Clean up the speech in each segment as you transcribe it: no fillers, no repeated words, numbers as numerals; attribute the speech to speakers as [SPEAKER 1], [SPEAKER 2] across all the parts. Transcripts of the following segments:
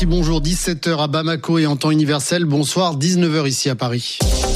[SPEAKER 1] Sophie, bonjour, 17h à Bamako et en temps universel, bonsoir, 19h ici à Paris.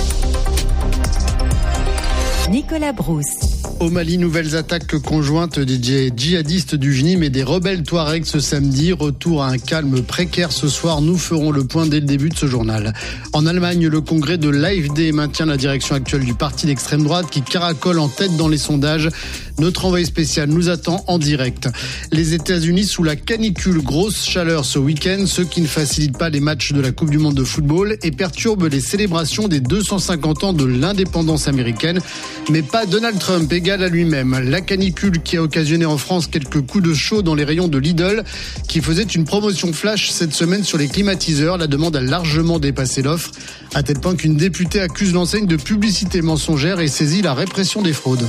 [SPEAKER 2] Nicolas Brousse.
[SPEAKER 1] Au Mali, nouvelles attaques conjointes des djihadistes du JNIM et des rebelles Touaregs ce samedi. Retour à un calme précaire ce soir. Nous ferons le point dès le début de ce journal. En Allemagne, le congrès de l'AfD maintient la direction actuelle du parti d'extrême droite qui caracole en tête dans les sondages. Notre envoyé spécial nous attend en direct. Les États-Unis sous la canicule, grosse chaleur ce week-end, ce qui ne facilite pas les matchs de la Coupe du Monde de football et perturbe les célébrations des 250 ans de l'indépendance américaine. Mais pas Donald Trump, égal à lui-même. La canicule qui a occasionné en France quelques coups de chaud dans les rayons de Lidl, qui faisait une promotion flash cette semaine sur les climatiseurs. La demande a largement dépassé l'offre, à tel point qu'une députée accuse l'enseigne de publicité mensongère et saisit la répression des fraudes.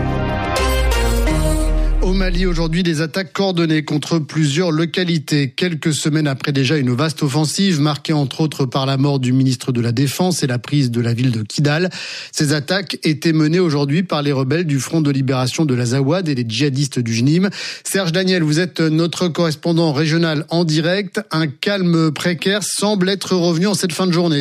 [SPEAKER 1] Au Mali, aujourd'hui, des attaques coordonnées contre plusieurs localités. Quelques semaines après déjà une vaste offensive, marquée entre autres par la mort du ministre de la Défense et la prise de la ville de Kidal. Ces attaques étaient menées aujourd'hui par les rebelles du Front de libération de l'Azawad et les djihadistes du JNIM. Serge Daniel, vous êtes notre correspondant régional en direct. Un calme précaire semble être revenu en cette fin de journée.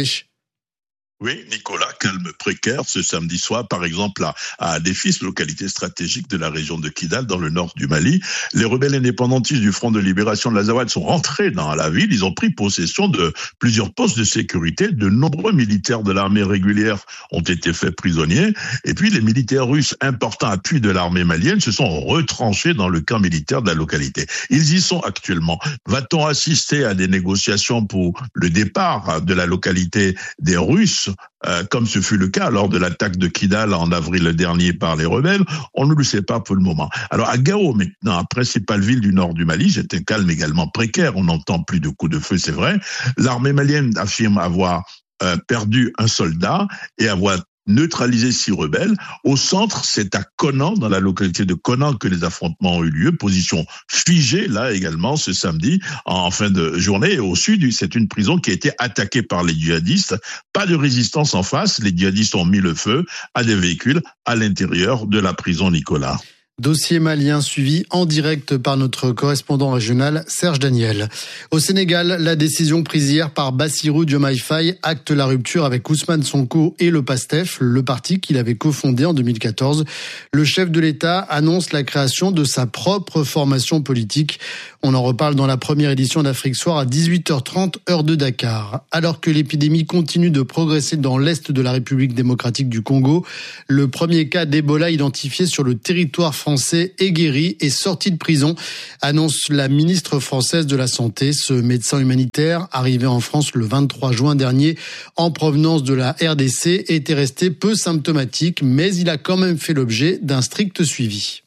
[SPEAKER 3] Oui, Nicolas, calme précaire ce samedi soir, par exemple, à Adéfis, localité stratégique de la région de Kidal, dans le nord du Mali. Les rebelles indépendantistes du Front de libération de l'Azawad sont rentrés dans la ville. Ils ont pris possession de plusieurs postes de sécurité. De nombreux militaires de l'armée régulière ont été faits prisonniers. Et puis, les militaires russes, importants appui de l'armée malienne, se sont retranchés dans le camp militaire de la localité. Ils y sont actuellement. Va-t-on assister à des négociations pour le départ de la localité des Russes, comme ce fut le cas lors de l'attaque de Kidal en avril dernier par les rebelles? On ne le sait pas pour le moment. Alors à Gao maintenant, principale ville du nord du Mali, c'est un calme également précaire. On n'entend plus de coups de feu, c'est vrai. L'armée malienne affirme avoir perdu un soldat et avoir neutralisé 6 rebelles. Au centre, c'est à Konan, dans la localité de Konan, que les affrontements ont eu lieu. Position figée, là également, ce samedi, en fin de journée. Et au sud, c'est une prison qui a été attaquée par les djihadistes. Pas de résistance en face. Les djihadistes ont mis le feu à des véhicules à l'intérieur de la prison, Nicolas.
[SPEAKER 1] Dossier malien suivi en direct par notre correspondant régional Serge Daniel. Au Sénégal, la décision prise hier par Bassirou Diomaye Faye acte la rupture avec Ousmane Sonko et le PASTEF, le parti qu'il avait cofondé en 2014. Le chef de l'État annonce la création de sa propre formation politique. On en reparle dans la première édition d'Afrique Soir à 18h30 heure de Dakar. Alors que l'épidémie continue de progresser dans l'est de la République démocratique du Congo, le premier cas d'Ebola identifié sur le territoire français est guéri et sorti de prison, annonce la ministre française de la Santé. Ce médecin humanitaire, arrivé en France le 23 juin dernier en provenance de la RDC, était resté peu symptomatique, mais il a quand même fait l'objet d'un strict suivi.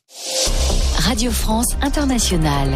[SPEAKER 2] Radio France Internationale.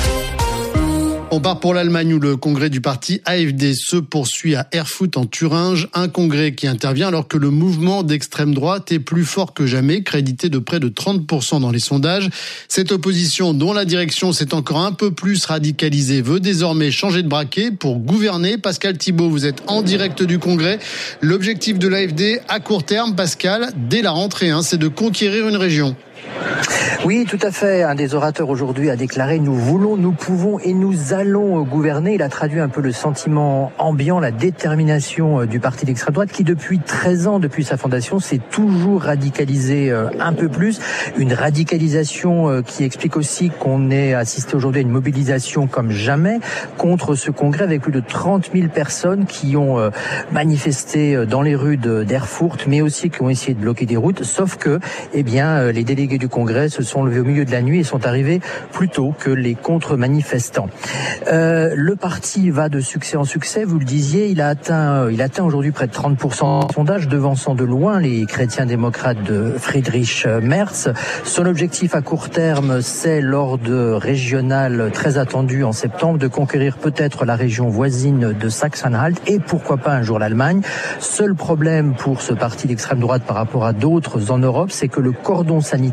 [SPEAKER 1] On part pour l'Allemagne où le congrès du parti AfD se poursuit à Erfurt en Thuringe. Un congrès qui intervient alors que le mouvement d'extrême droite est plus fort que jamais, crédité de près de 30% dans les sondages. Cette opposition, dont la direction s'est encore un peu plus radicalisée, veut désormais changer de braquet pour gouverner. Pascal Thibault, vous êtes en direct du congrès. L'objectif de l'AfD à court terme, Pascal, dès la rentrée, c'est de conquérir une région.
[SPEAKER 4] Oui, tout à fait. Un des orateurs aujourd'hui a déclaré « Nous voulons, nous pouvons et nous allons gouverner ». Il a traduit un peu le sentiment ambiant, la détermination du parti d'extrême droite qui, depuis 13 ans, depuis sa fondation, s'est toujours radicalisé un peu plus. Une radicalisation qui explique aussi qu'on ait assisté aujourd'hui à une mobilisation comme jamais contre ce congrès avec plus de 30 000 personnes qui ont manifesté dans les rues d'Erfurt, mais aussi qui ont essayé de bloquer des routes. Sauf que, les délégués du congrès se sont levés au milieu de la nuit et sont arrivés plus tôt que les contre-manifestants. Le parti va de succès en succès, vous le disiez, il a atteint aujourd'hui près de 30% de sondage, devançant de loin les chrétiens démocrates de Friedrich Merz. Son objectif à court terme, c'est lors de régionales très attendues en septembre, de conquérir peut-être la région voisine de Saxe-Anhalt et pourquoi pas un jour l'Allemagne. Seul problème pour ce parti d'extrême droite par rapport à d'autres en Europe, c'est que le cordon sanitaire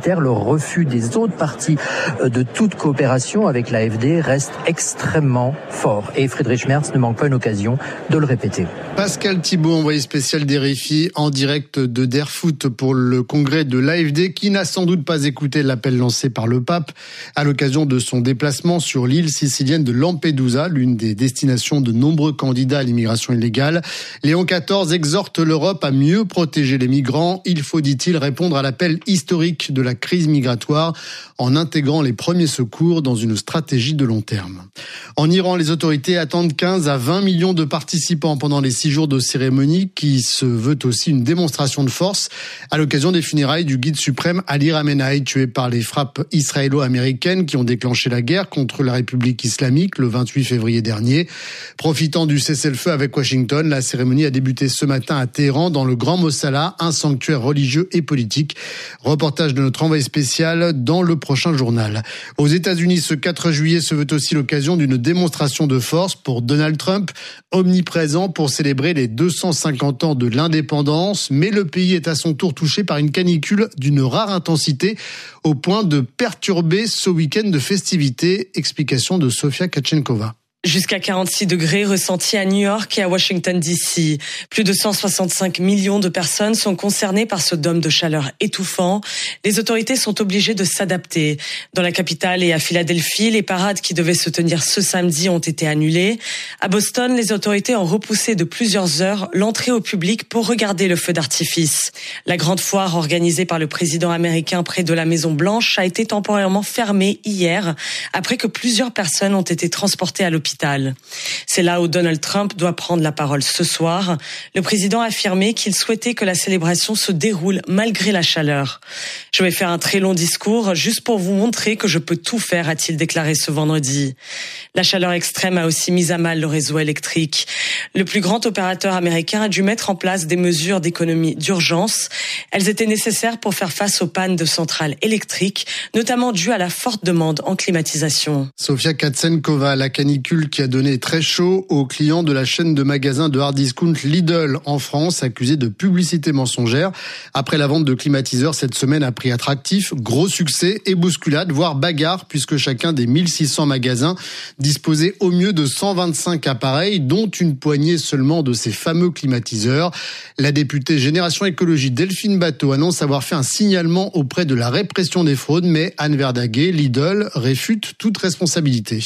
[SPEAKER 4] militaire. Le refus des autres parties de toute coopération avec l'AfD reste extrêmement fort. Et Friedrich Merz ne manque pas une occasion de le répéter.
[SPEAKER 1] Pascal Thibault, envoyé spécial d'RFI, en direct de Derfoot pour le congrès de l'AfD, qui n'a sans doute pas écouté l'appel lancé par le pape à l'occasion de son déplacement sur l'île sicilienne de Lampedusa, l'une des destinations de nombreux candidats à l'immigration illégale. Léon XIV exhorte l'Europe à mieux protéger les migrants. Il faut, dit-il, répondre à l'appel historique de la crise migratoire en intégrant les premiers secours dans une stratégie de long terme. En Iran, les autorités attendent 15 à 20 millions de participants pendant les 6 jours de cérémonie qui se veut aussi une démonstration de force à l'occasion des funérailles du guide suprême Ali Khamenei, tué par les frappes israélo-américaines qui ont déclenché la guerre contre la République islamique le 28 février dernier. Profitant du cessez-le-feu avec Washington, la cérémonie a débuté ce matin à Téhéran dans le Grand Mossala, un sanctuaire religieux et politique. Reportage de notre envoyé spécial dans le prochain journal. Aux États-Unis, ce 4 juillet se veut aussi l'occasion d'une démonstration de force pour Donald Trump, omniprésent pour célébrer les 250 ans de l'indépendance. Mais le pays est à son tour touché par une canicule d'une rare intensité au point de perturber ce week-end de festivités. Explication de Sofia Katchenkova.
[SPEAKER 5] Jusqu'à 46 degrés ressentis à New York et à Washington DC. Plus de 165 millions de personnes sont concernées par ce dôme de chaleur étouffant. Les autorités sont obligées de s'adapter. Dans la capitale et à Philadelphie, les parades qui devaient se tenir ce samedi ont été annulées. À Boston, les autorités ont repoussé de plusieurs heures l'entrée au public pour regarder le feu d'artifice. La grande foire organisée par le président américain près de la Maison-Blanche a été temporairement fermée hier après que plusieurs personnes ont été transportées à l'hôpital. C'est là où Donald Trump doit prendre la parole ce soir. Le président a affirmé qu'il souhaitait que la célébration se déroule malgré la chaleur. Je vais faire un très long discours juste pour vous montrer que je peux tout faire, a-t-il déclaré ce vendredi. La chaleur extrême a aussi mis à mal le réseau électrique. Le plus grand opérateur américain a dû mettre en place des mesures d'économie d'urgence. Elles étaient nécessaires pour faire face aux pannes de centrales électriques, notamment dues à la forte demande en climatisation.
[SPEAKER 1] Sofia Katchenkova, la canicule qui a donné très chaud aux clients de la chaîne de magasins de hard discount Lidl en France, accusés de publicité mensongère. Après la vente de climatiseurs cette semaine à prix attractif, gros succès et bousculade, voire bagarre, puisque chacun des 1600 magasins disposait au mieux de 125 appareils, dont une poignée seulement de ces fameux climatiseurs. La députée Génération Écologie Delphine Batteau annonce avoir fait un signalement auprès de la répression des fraudes, mais Anne Verdaguet, Lidl, réfute toute responsabilité.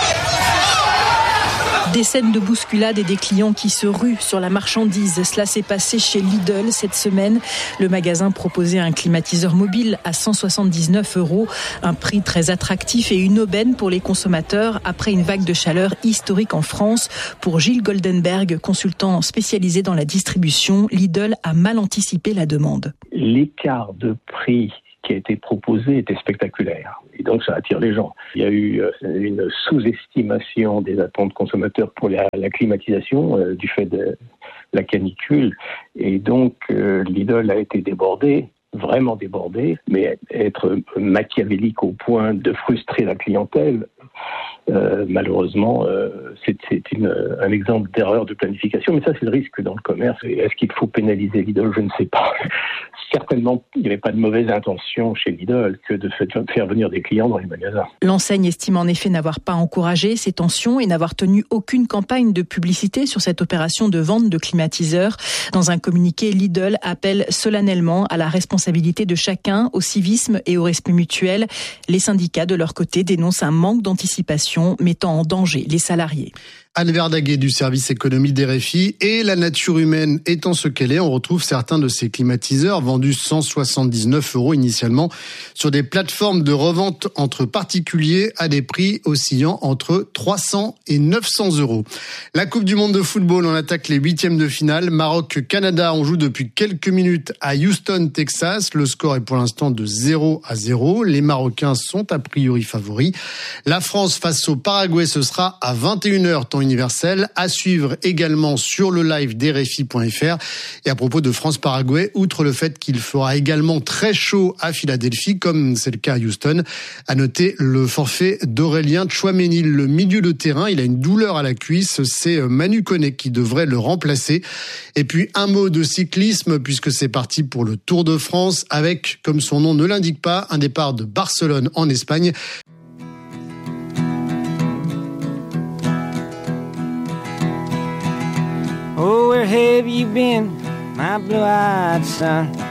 [SPEAKER 6] Des scènes de bousculade et des clients qui se ruent sur la marchandise. Cela s'est passé chez Lidl cette semaine. Le magasin proposait un climatiseur mobile à 179 €, un prix très attractif et une aubaine pour les consommateurs après une vague de chaleur historique en France. Pour Gilles Goldenberg, consultant spécialisé dans la distribution, Lidl a mal anticipé la demande.
[SPEAKER 7] L'écart de prix qui a été proposé était spectaculaire. Et donc, ça attire les gens. Il y a eu une sous-estimation des attentes consommateurs pour la climatisation du fait de la canicule. Et donc, Lidl a été débordé, vraiment débordé, mais être machiavélique au point de frustrer la clientèle, malheureusement, c'est un exemple d'erreur de planification. Mais ça, c'est le risque dans le commerce. Et est-ce qu'il faut pénaliser Lidl ? Je ne sais pas. Certainement, il n'y avait pas de mauvaise intention chez Lidl que de faire venir des clients dans les magasins.
[SPEAKER 6] L'enseigne estime en effet n'avoir pas encouragé ces tensions et n'avoir tenu aucune campagne de publicité sur cette opération de vente de climatiseurs. Dans un communiqué, Lidl appelle solennellement à la responsabilité de chacun, au civisme et au respect mutuel. Les syndicats, de leur côté, dénoncent un manque d'anticipation mettant en danger les salariés.
[SPEAKER 1] Anne Verdaguet du service économie d'RFI. Et la nature humaine étant ce qu'elle est, on retrouve certains de ces climatiseurs vendus 179 € initialement sur des plateformes de revente entre particuliers à des prix oscillant entre 300 et 900 €. La Coupe du monde de football, on attaque les 8e de finale. Maroc-Canada, on joue depuis quelques minutes à Houston, Texas. Le score est pour l'instant de 0-0. Les Marocains sont a priori favoris. La France face au Paraguay, ce sera à 21h, temps universel, à suivre également sur le live d'RFI.fr. Et à propos de France-Paraguay, outre le fait qu'il fera également très chaud à Philadelphie, comme c'est le cas à Houston, à noter le forfait d'Aurélien Tchouaméni, le milieu de terrain. Il a une douleur à la cuisse, c'est Manu Koné qui devrait le remplacer. Et puis un mot de cyclisme, puisque c'est parti pour le Tour de France, avec, comme son nom ne l'indique pas, un départ de Barcelone en Espagne.
[SPEAKER 8] Oh, where have you been, my blue-eyed son?